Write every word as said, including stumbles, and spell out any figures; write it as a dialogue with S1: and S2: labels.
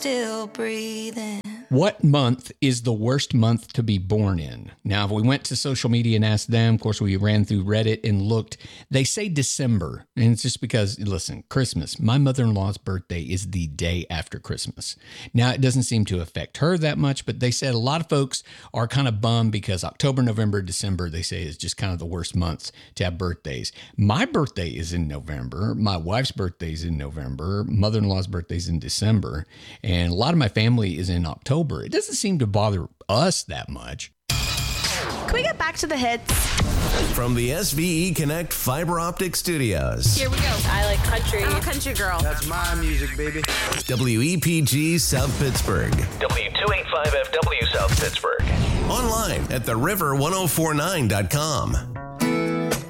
S1: still breathing.
S2: What month is the worst month to be born in? Now, if we went to social media and asked them, of course, we ran through Reddit and looked, they say December. And it's just because, listen, Christmas, my mother-in-law's birthday is the day after Christmas. Now, it doesn't seem to affect her that much, but they said a lot of folks are kind of bummed because October, November, December, they say is just kind of the worst months to have birthdays. My birthday is in November. My wife's birthday is in November. Mother-in-law's birthday is in December. And a lot of my family is in October. It doesn't seem to bother us that much.
S3: Can we get back to the hits?
S4: From the S V E Connect Fiber Optic Studios.
S3: Here we go. I like country. I'm a country girl.
S5: That's my music, baby.
S4: W E P G South Pittsburgh.
S6: W two eighty-five F W South Pittsburgh.
S4: Online at the river ten forty-nine dot com.